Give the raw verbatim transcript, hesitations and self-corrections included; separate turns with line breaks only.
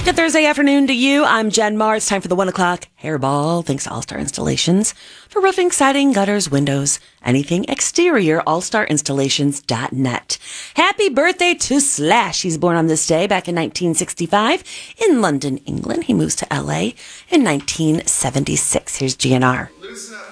Good Thursday afternoon to you. I'm Jen Marr. It's time for the one o'clock hairball. Thanks to All-Star Installations for roofing, siding, gutters, windows, anything exterior. all star installations dot net. Happy birthday to Slash. He's born on this day back in nineteen sixty-five in London, England. He moves to L A in nineteen seventy-six. Here's G N R.
Loosen up.